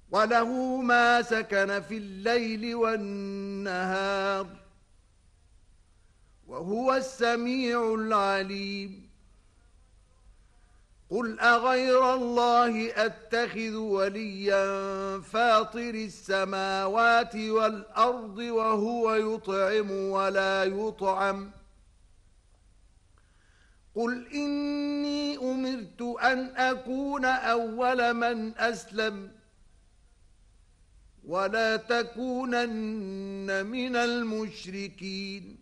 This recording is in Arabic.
وله ما سكن في الليل والنهار وهو السميع العليم قل أغير الله أتخذ وليا فاطر السماوات والأرض وهو يطعم ولا يطعم قل إني أمرت أن أكون أول من أسلم ولا تكونن من المشركين